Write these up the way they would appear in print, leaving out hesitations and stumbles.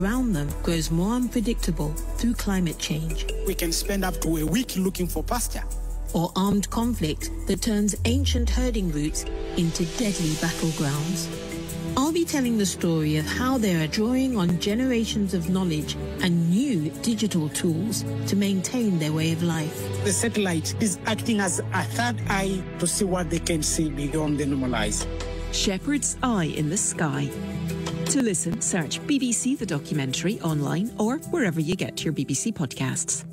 around them grows more unpredictable through climate change. We can spend up to a week looking for pasture. Or armed conflict that turns ancient herding routes into deadly battlegrounds. I'll be telling the story of how they are drawing on generations of knowledge and new digital tools to maintain their way of life. The satellite is acting as a third eye to see what they can see beyond the normal eyes. Shepherd's Eye in the Sky. To listen, search BBC The Documentary online or wherever you get your BBC podcasts.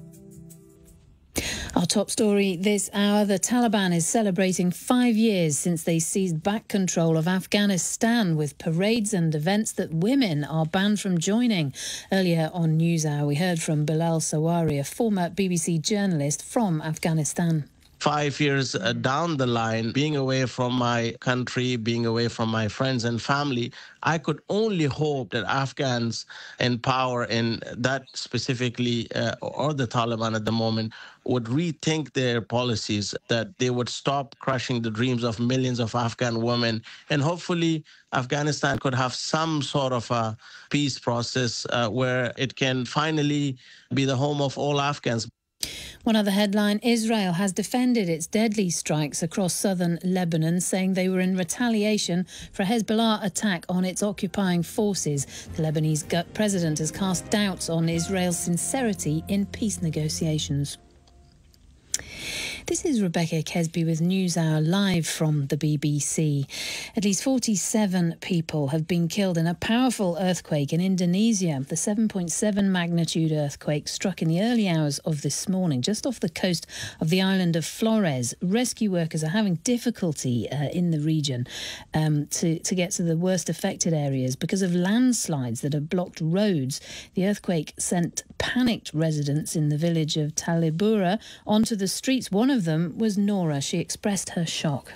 Our top story this hour, the Taliban is celebrating 5 years since they seized back control of Afghanistan with parades and events that women are banned from joining. Earlier on NewsHour, we heard from Bilal Sawari, a former BBC journalist from Afghanistan. 5 years down the line, being away from my country, being away from my friends and family, I could only hope that Afghans in power, and that specifically, or the Taliban at the moment, would rethink their policies, that they would stop crushing the dreams of millions of Afghan women. And hopefully, Afghanistan could have some sort of a peace process where it can finally be the home of all Afghans. One other headline, Israel has defended its deadly strikes across southern Lebanon, saying they were in retaliation for a Hezbollah attack on its occupying forces. The Lebanese president has cast doubts on Israel's sincerity in peace negotiations. This is Rebecca Kesby with NewsHour live from the BBC. At least 47 people have been killed in a powerful earthquake in Indonesia. The 7.7 magnitude earthquake struck in the early hours of this morning, just off the coast of the island of Flores. Rescue workers are having difficulty in the region to get to the worst affected areas because of landslides that have blocked roads. The earthquake sent panicked residents in the village of Talibura onto the streets. One of them was Nora. She expressed her shock.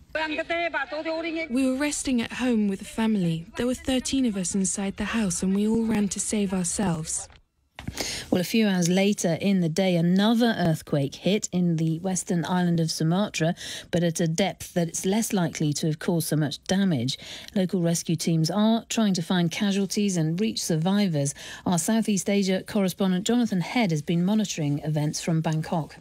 We were resting at home with the family. There were 13 of us inside the house and we all ran to save ourselves. Well, a few hours later in the day, another earthquake hit in the western island of Sumatra, but at a depth that it's less likely to have caused so much damage. Local rescue teams are trying to find casualties and reach survivors. Our Southeast Asia correspondent Jonathan Head has been monitoring events from Bangkok.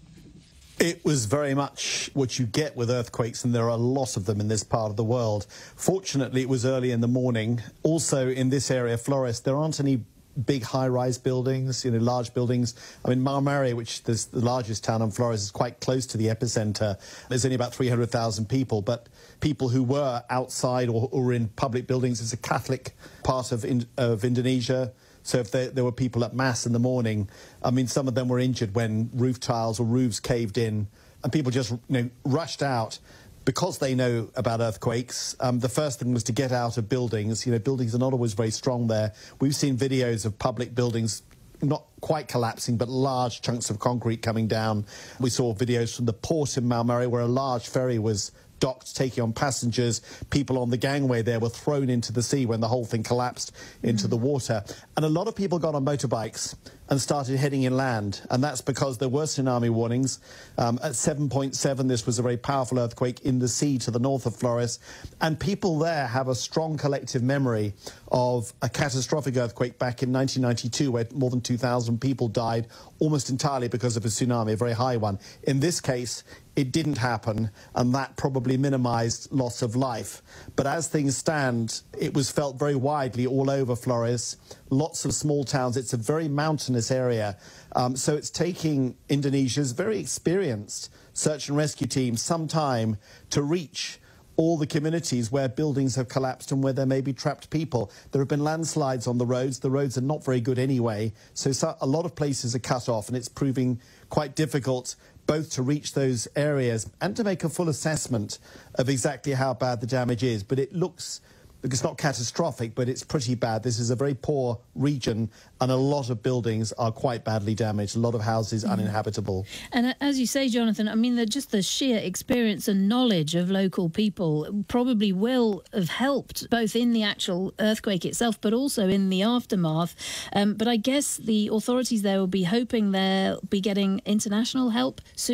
It was very much what you get with earthquakes, and there are a lot of them in this part of the world. Fortunately, it was early in the morning. Also, in this area, Flores, there aren't any big high-rise buildings, large buildings. I mean, Maumere, which is the largest town on Flores, is quite close to the epicenter. There's only about 300,000 people, but people who were outside or in public buildings, it's a Catholic part of Indonesia. So if there were people at Mass in the morning, I mean, some of them were injured when roof tiles or roofs caved in, and people just rushed out. Because they know about earthquakes, the first thing was to get out of buildings. Buildings are not always very strong there. We've seen videos of public buildings not quite collapsing, but large chunks of concrete coming down. We saw videos from the port in Maumere where a large ferry was docked, taking on passengers. People on the gangway there were thrown into the sea when the whole thing collapsed into the water. And a lot of people got on motorbikes and started heading inland, and that's because there were tsunami warnings. At 7.7, this was a very powerful earthquake in the sea to the north of Flores, and people there have a strong collective memory of a catastrophic earthquake back in 1992 where more than 2,000 people died almost entirely because of a tsunami, a very high one. In this case, it didn't happen, and that probably minimised loss of life. But as things stand, it was felt very widely all over Flores, lots of small towns. It's a very mountainous area, so it's taking Indonesia's very experienced search and rescue team some time to reach all the communities where buildings have collapsed and where there may be trapped people. There have been landslides on the roads. The roads are not very good anyway, so a lot of places are cut off, and it's proving quite difficult both to reach those areas and to make a full assessment of exactly how bad the damage is. But it looks, it's not catastrophic, but it's pretty bad. This is a very poor region, and a lot of buildings are quite badly damaged, a lot of houses uninhabitable. And as you say, Jonathan, I mean, just the sheer experience and knowledge of local people probably will have helped both in the actual earthquake itself, but also in the aftermath. But I guess the authorities there will be hoping they'll be getting international help soon.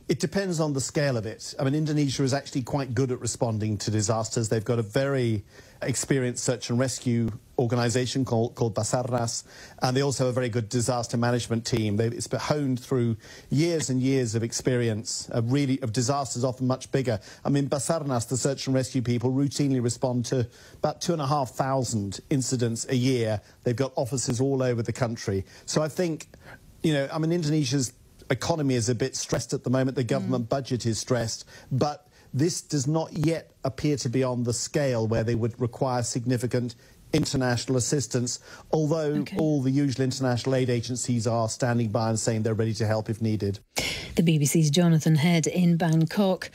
It depends on the scale of it. I mean, Indonesia is actually quite good at responding to disasters. They've got a very experienced search and rescue organisation called Basarnas, and they also have a very good disaster management team. It's been honed through years and years of experience, of disasters often much bigger. I mean, Basarnas, the search and rescue people, routinely respond to about 2,500 incidents a year. They've got offices all over the country. So I think, you know, I mean, Indonesia's economy is a bit stressed at the moment. The government budget is stressed, but this does not yet appear to be on the scale where they would require significant international assistance, although all the usual international aid agencies are standing by and saying they're ready to help if needed. The BBC's Jonathan Head in Bangkok.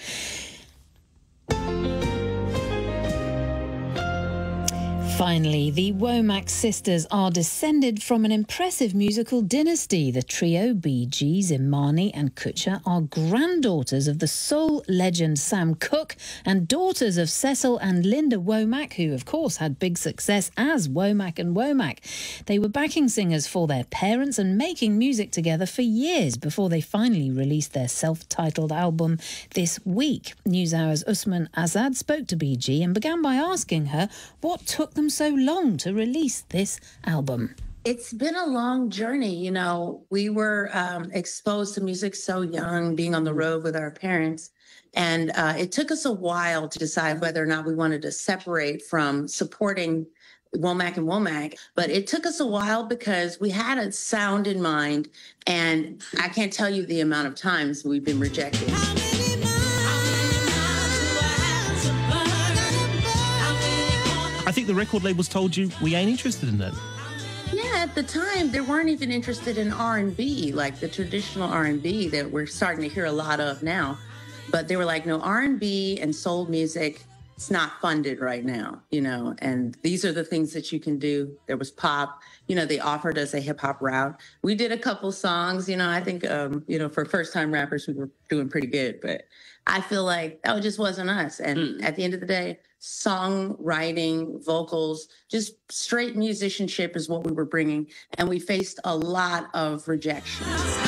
Finally, the Womack sisters are descended from an impressive musical dynasty. The trio Bee Gees, Imani and Kutcha are granddaughters of the soul legend Sam Cooke and daughters of Cecil and Linda Womack, who of course had big success as Womack and Womack. They were backing singers for their parents and making music together for years before they finally released their self-titled album this week. NewsHour's Usman Azad spoke to Bee Gee and began by asking her what took them so long to release this album. It's been a long journey. You know, we were exposed to music so young, being on the road with our parents. And it took us a while to decide whether or not we wanted to separate from supporting Womack and Womack. But it took us a while because we had a sound in mind. And I can't tell you the amount of times we've been rejected. I think the record labels told you, we ain't interested in that. Yeah, at the time, they weren't even interested in R&B, like the traditional R&B that we're starting to hear a lot of now. But they were like, no, R&B and soul music, it's not funded right now, you know, and these are the things that you can do. There was pop, you know, they offered us a hip hop route. We did a couple songs, you know, I think, you know, for first time rappers, we were doing pretty good, but I feel like that just wasn't us. And at the end of the day, songwriting, vocals, just straight musicianship is what we were bringing. And we faced a lot of rejection.